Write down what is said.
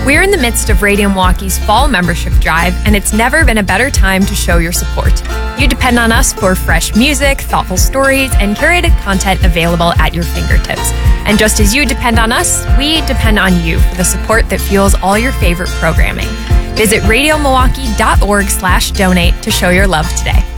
We're in the midst of Radio Milwaukee's fall membership drive, and it's never been a better time to show your support. You depend on us for fresh music, thoughtful stories, and curated content available at your fingertips. And just as you depend on us, we depend on you for the support that fuels all your favorite programming. Visit radiomilwaukee.org/donate to show your love today.